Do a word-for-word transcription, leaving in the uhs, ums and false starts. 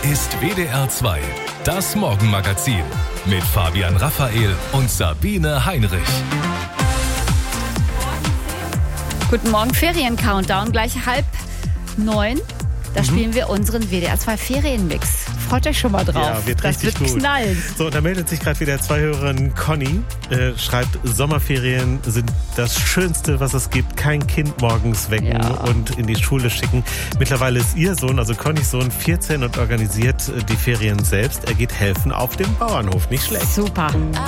ist W D R zwei, das Morgenmagazin mit Fabian Raphael und Sabine Heinrich. Guten Morgen, Ferien-Countdown, gleich halb neun. Da Mhm. spielen wir unseren W D R zwei Ferienmix. Freut euch schon mal drauf. Ja, wird das richtig wird gut. knallen. So, und da meldet sich gerade wieder zwei Hörerin. Conny äh, schreibt, Sommerferien sind das Schönste, was es gibt. Kein Kind morgens wecken Ja. und in die Schule schicken. Mittlerweile ist ihr Sohn, also Connys Sohn, vierzehn und organisiert äh, die Ferien selbst. Er geht helfen auf dem Bauernhof. Nicht schlecht. Super.